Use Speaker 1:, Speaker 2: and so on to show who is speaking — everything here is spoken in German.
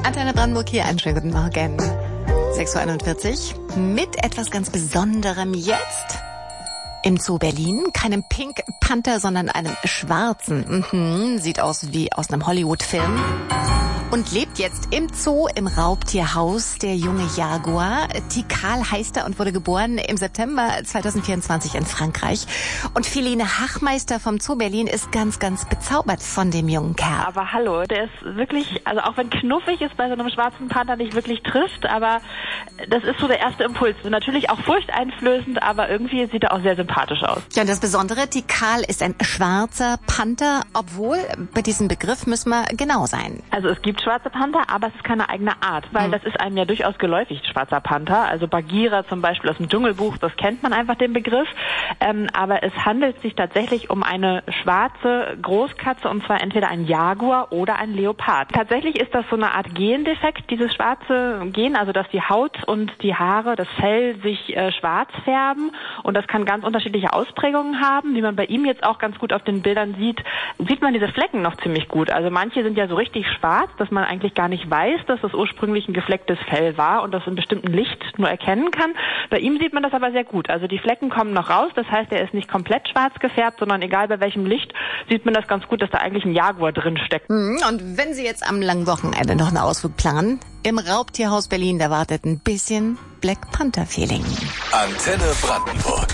Speaker 1: Antenne Brandenburg hier, einen schönen guten Morgen. 6.41 Uhr mit etwas ganz Besonderem jetzt im Zoo Berlin. Keinem Pink Panther, sondern einem schwarzen. Sieht aus wie aus einem Hollywood-Film. Und lebt jetzt im Zoo, im Raubtierhaus, der junge Jaguar. Tikal heißt er und wurde geboren im September 2024 in Frankreich. Und Feline Hachmeister vom Zoo Berlin ist ganz, ganz bezaubert von dem jungen Kerl.
Speaker 2: Aber hallo, der ist wirklich, also auch wenn knuffig ist bei so einem schwarzen Panther nicht wirklich trifft, aber das ist so der erste Impuls. Natürlich auch furchteinflößend, aber irgendwie sieht er auch sehr sympathisch aus.
Speaker 1: Ja, und das Besondere, Tikal ist ein schwarzer Panther, obwohl bei diesem Begriff müssen wir genau sein.
Speaker 2: Also es gibt schwarze Panther, aber es ist keine eigene Art, weil das ist einem ja durchaus geläufig, schwarzer Panther. Also Bagheera zum Beispiel aus dem Dschungelbuch, das kennt man einfach den Begriff. Aber es handelt sich tatsächlich um eine schwarze Großkatze, und zwar entweder ein Jaguar oder ein Leopard. Tatsächlich ist das so eine Art Gendefekt, dieses schwarze Gen, also dass die Haut und die Haare, das Fell sich schwarz färben, und das kann ganz unterschiedliche Ausprägungen haben. Wie man bei ihm jetzt auch ganz gut auf den Bildern sieht, sieht man diese Flecken noch ziemlich gut. Also manche sind ja so richtig schwarz, dass man eigentlich gar nicht weiß, dass das ursprünglich ein geflecktes Fell war und das in bestimmtem Licht nur erkennen kann. Bei ihm sieht man das aber sehr gut. Also die Flecken kommen noch raus, das heißt, er ist nicht komplett schwarz gefärbt, sondern egal bei welchem Licht sieht man das ganz gut, dass da eigentlich ein Jaguar drin steckt.
Speaker 1: Und wenn Sie jetzt am langen Wochenende noch einen Ausflug planen, im Raubtierhaus Berlin, da wartet ein bisschen Black Panther Feeling.
Speaker 3: Antenne Brandenburg.